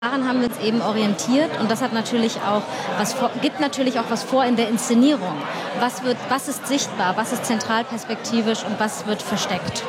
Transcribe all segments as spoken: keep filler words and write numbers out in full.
Daran haben wir uns eben orientiert und das hat natürlich auch was vor, gibt natürlich auch was vor in der Inszenierung. Was wird, was ist sichtbar, was ist zentralperspektivisch und was wird versteckt?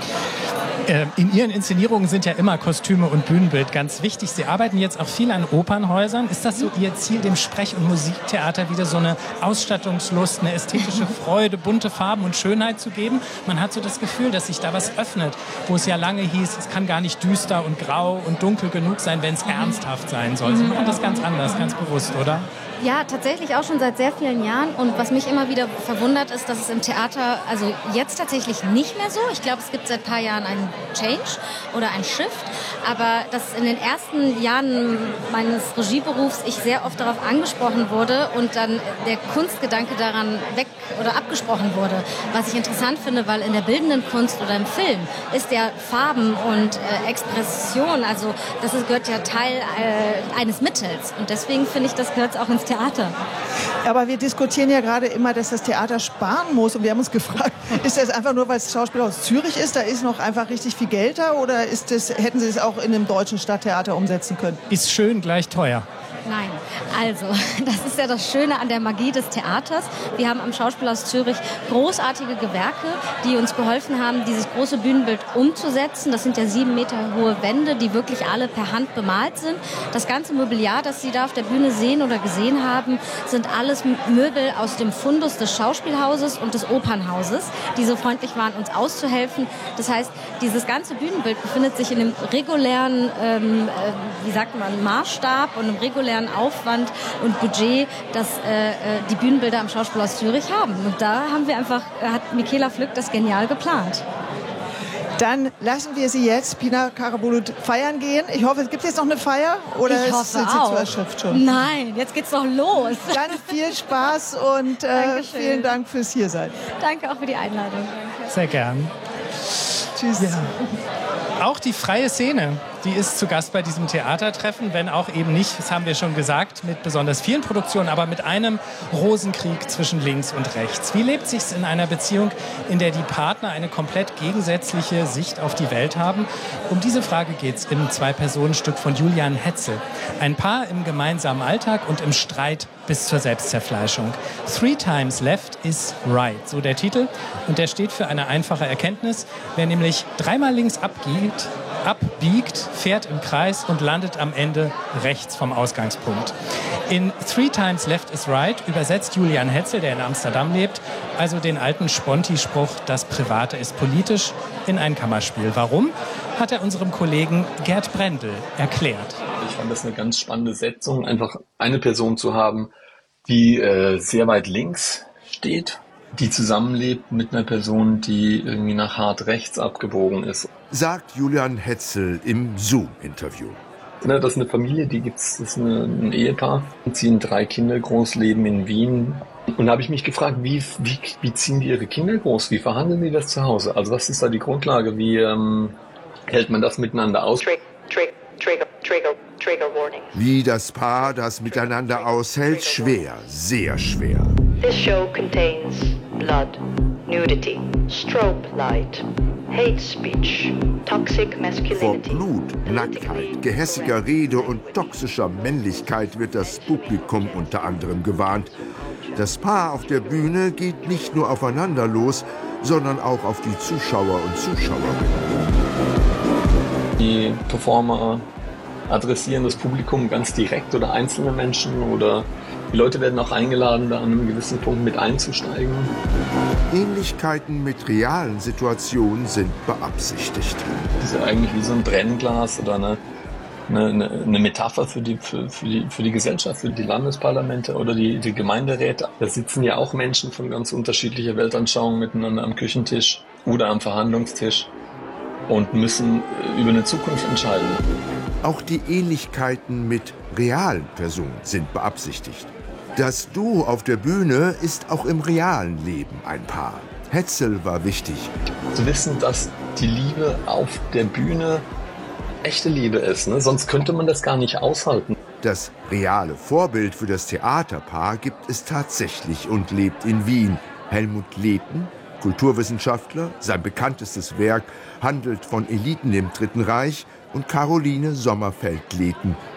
In Ihren Inszenierungen sind ja immer Kostüme und Bühnenbild ganz wichtig. Sie arbeiten jetzt auch viel an Opernhäusern. Ist das so Ihr Ziel, dem Sprech- und Musiktheater wieder so eine Ausstattungslust, eine ästhetische Freude, bunte Farben und Schönheit zu geben? Man hat so das Gefühl, dass sich da was öffnet, wo es ja lange hieß, es kann gar nicht düster und grau und dunkel genug sein, wenn es ernsthaft sein soll. Sie machen das ganz anders, ganz bewusst, oder? Ja, tatsächlich auch schon seit sehr vielen Jahren. Und was mich immer wieder verwundert ist, dass es im Theater, also jetzt tatsächlich nicht mehr so. Ich glaube, es gibt seit ein paar Jahren einen Change oder einen Shift. Aber dass in den ersten Jahren meines Regieberufs ich sehr oft darauf angesprochen wurde und dann der Kunstgedanke daran weg oder abgesprochen wurde. Was ich interessant finde, weil in der bildenden Kunst oder im Film ist ja Farben und äh, Expression, also das ist, gehört ja Teil äh, eines Mittels. Und deswegen finde ich, das gehört auch ins Theater. Aber wir diskutieren ja gerade immer, dass das Theater sparen muss. Und wir haben uns gefragt, ist das einfach nur, weil es Schauspielhaus Zürich ist, da ist noch einfach richtig viel Geld da? Oder ist das, hätten Sie es auch in einem deutschen Stadttheater umsetzen können? Ist schön gleich teuer. Nein, also das ist ja das Schöne an der Magie des Theaters. Wir haben am Schauspielhaus Zürich großartige Gewerke, die uns geholfen haben, dieses große Bühnenbild umzusetzen. Das sind ja sieben Meter hohe Wände, die wirklich alle per Hand bemalt sind. Das ganze Mobiliar, das Sie da auf der Bühne sehen oder gesehen haben, sind alles Möbel aus dem Fundus des Schauspielhauses und des Opernhauses, die so freundlich waren, uns auszuhelfen. Das heißt, dieses ganze Bühnenbild befindet sich in einem regulären, ähm, wie sagt man, Maßstab und einem regulären Aufwand und Budget, das äh, die Bühnenbilder am Schauspielhaus Zürich haben. Und da haben wir einfach, hat Michaela Flück das genial geplant. Dann lassen wir Sie jetzt, Pina Karabulut, feiern gehen. Ich hoffe, es gibt jetzt noch eine Feier oder ich hoffe sind Sie auch. zu erschöpft schon? Nein, jetzt geht's doch los. Dann viel Spaß und äh, vielen Dank fürs Hiersein. Danke auch für die Einladung. Danke. Sehr gern. Tschüss. Ja. Auch die freie Szene, die ist zu Gast bei diesem Theatertreffen, wenn auch eben nicht, das haben wir schon gesagt, mit besonders vielen Produktionen, aber mit einem Rosenkrieg zwischen links und rechts. Wie lebt sich's in einer Beziehung, in der die Partner eine komplett gegensätzliche Sicht auf die Welt haben? Um diese Frage geht's im Zwei-Personen-Stück von Julian Hetzel. Ein Paar im gemeinsamen Alltag und im Streit bis zur Selbstzerfleischung. Three times left is right, so der Titel. Und der steht für eine einfache Erkenntnis. Wer nämlich dreimal links abbiegt, abbiegt, fährt im Kreis und landet am Ende rechts vom Ausgangspunkt. In Three times left is right übersetzt Julian Hetzel, der in Amsterdam lebt, also den alten Sponti-Spruch, das Private ist politisch, in ein Kammerspiel. Warum? Hat er unserem Kollegen Gerd Brendel erklärt. Ich fand das eine ganz spannende Setzung, einfach eine Person zu haben, die äh, sehr weit links steht, die zusammenlebt mit einer Person, die irgendwie nach hart rechts abgebogen ist. Sagt Julian Hetzel im Zoom-Interview. Das ist eine Familie, die gibt's, das ist eine, ein Ehepaar, ziehen drei Kinder groß, leben in Wien. Und da habe ich mich gefragt, wie, wie, wie ziehen die ihre Kinder groß? Wie verhandeln die das zu Hause? Also was ist da die Grundlage? Wie ähm, hält man das miteinander aus? Trick, trick, trigger, trigger, trigger warning. Wie das Paar das miteinander aushält, schwer, sehr schwer. This show contains blood, nudity, strobe light, hate speech, toxic Vor masculinity. Blut, Nacktheit, gehässiger Rede und toxischer Männlichkeit wird das Publikum unter anderem gewarnt. Das Paar auf der Bühne geht nicht nur aufeinander los, sondern auch auf die Zuschauer und Zuschauerinnen. Die Performer adressieren das Publikum ganz direkt oder einzelne Menschen oder die Leute werden auch eingeladen, da an einem gewissen Punkt mit einzusteigen. Ähnlichkeiten mit realen Situationen sind beabsichtigt. Das ist ja eigentlich wie so ein Brennglas oder eine, eine, eine Metapher für die, für, für, die, für die Gesellschaft, für die Landesparlamente oder die, die Gemeinderäte. Da sitzen ja auch Menschen von ganz unterschiedlicher Weltanschauung miteinander am Küchentisch oder am Verhandlungstisch und müssen über eine Zukunft entscheiden. Auch die Ähnlichkeiten mit realen Personen sind beabsichtigt. Das Duo auf der Bühne ist auch im realen Leben ein Paar. Hetzel war wichtig. Zu wissen, dass die Liebe auf der Bühne echte Liebe ist, ne? Sonst könnte man das gar nicht aushalten. Das reale Vorbild für das Theaterpaar gibt es tatsächlich und lebt in Wien. Helmut Lehten, Kulturwissenschaftler, sein bekanntestes Werk handelt von Eliten im Dritten Reich, und Caroline Sommerfeld-Lehten,